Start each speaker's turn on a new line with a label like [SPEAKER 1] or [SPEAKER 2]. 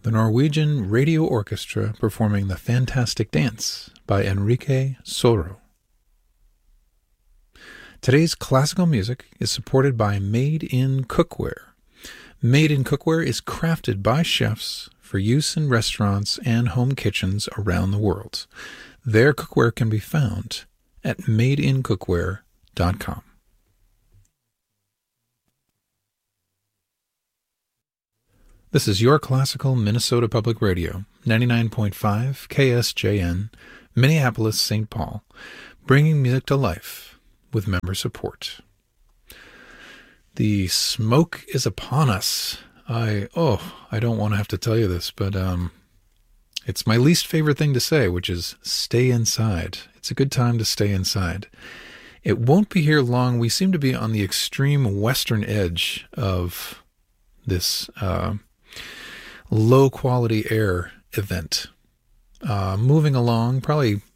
[SPEAKER 1] the Norwegian Radio Orchestra performing The Fantastic Dance by Enrique Soro. Today's classical music is supported by Made in Cookware. Made in Cookware is crafted by chefs for use in restaurants and home kitchens around the world. Their cookware can be found at madeincookware.com. This is Your Classical Minnesota Public Radio, 99.5 KSJN, Minneapolis, St. Paul, bringing music to life with member support. The smoke is upon us. I don't want to have to tell you this, but it's my least favorite thing to say, which is stay inside. It's a good time to stay inside. It won't be here long. We seem to be on the extreme western edge of this low-quality air event. Moving along, probably